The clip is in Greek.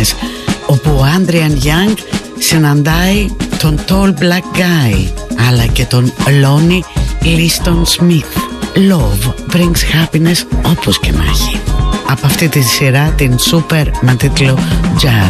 Happiness, όπου ο Adrian Young συναντάει τον Tall Black Guy αλλά και τον Lonnie Liston Smith. Love brings happiness, όπως και να έχει. Από αυτή τη σειρά, την Super, με τίτλο Jazz.